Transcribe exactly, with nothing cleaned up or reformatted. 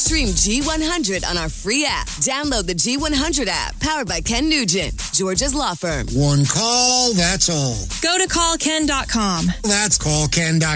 Stream G one hundred on our free app. Download the G one hundred app, powered by Ken Nugent, Georgia's law firm. One call, that's all. Go to call ken dot com. That's call ken dot com.